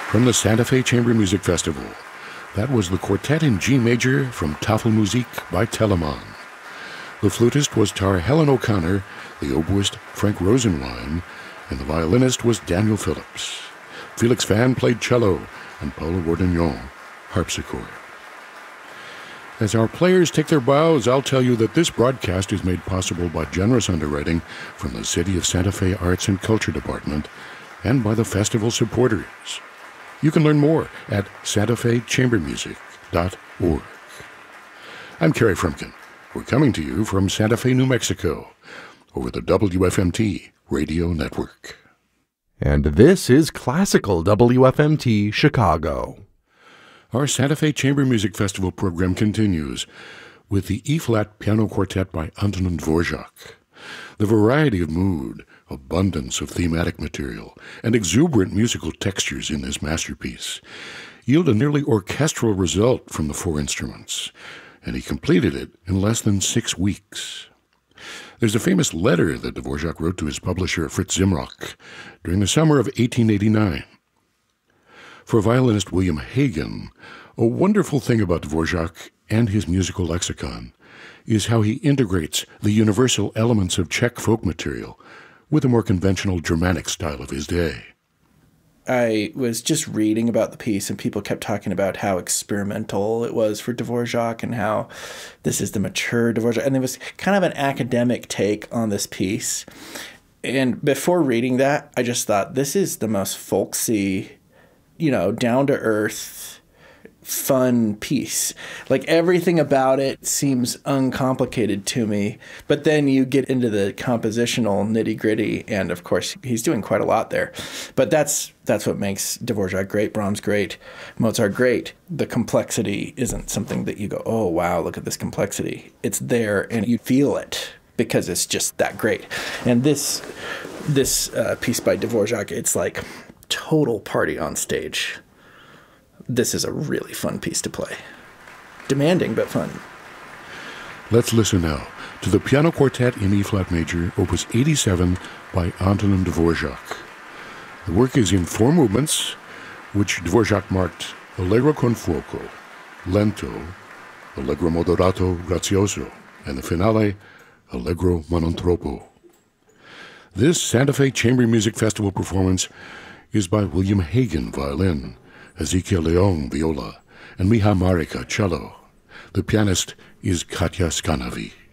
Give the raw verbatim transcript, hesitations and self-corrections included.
From the Santa Fe Chamber Music Festival, that was the Quartet in G Major from Tafelmusik by Telemann. The flutist was Tara Helen O'Connor, the oboist Frank Rosenwein, and the violinist was Daniel Phillips. Felix Fan played cello, and Paul Bourdignon harpsichord. As our players take their bows, I'll tell you that this broadcast is made possible by generous underwriting from the City of Santa Fe Arts and Culture Department and by the festival supporters. You can learn more at santa fe chamber music dot org. I'm Kerry Frumkin. We're coming to you from Santa Fe, New Mexico, over the W F M T radio network. And this is Classical W F M T Chicago. Our Santa Fe Chamber Music Festival program continues with the E-flat Piano Quartet by Antonin Dvorak. The variety of mood, abundance of thematic material, and exuberant musical textures in this masterpiece yield a nearly orchestral result from the four instruments, and he completed it in less than six weeks. There's a famous letter that Dvorak wrote to his publisher, Fritz Zimrock, during the summer of eighteen eighty-nine. For violinist William Hagen, a wonderful thing about Dvorak and his musical lexicon is how he integrates the universal elements of Czech folk material with the more conventional Germanic style of his day. I was just reading about the piece, and people kept talking about how experimental it was for Dvorak and how this is the mature Dvorak. And there was kind of an academic take on this piece. And before reading that, I just thought, this is the most folksy, you know, down-to-earth, fun piece. Like, everything about it seems uncomplicated to me, but then you get into the compositional nitty-gritty, and of course he's doing quite a lot there. But that's that's what makes Dvorak great, Brahms great, Mozart great. The complexity isn't something that you go, oh wow, look at this complexity. It's there and you feel it because it's just that great. And this this uh, piece by Dvorak, it's like total party on stage. This is a really fun piece to play. Demanding, but fun. Let's listen now to the Piano Quartet in E-flat major, opus eighty-seven by Antonin Dvorak. The work is in four movements, which Dvorak marked Allegro con fuoco, Lento, Allegro moderato grazioso, and the finale, Allegro ma non troppo. This Santa Fe Chamber Music Festival performance is by William Hagen, violin, Ezekiel Leon, viola, and Miha Marika, cello. The pianist is Katja Skanavi.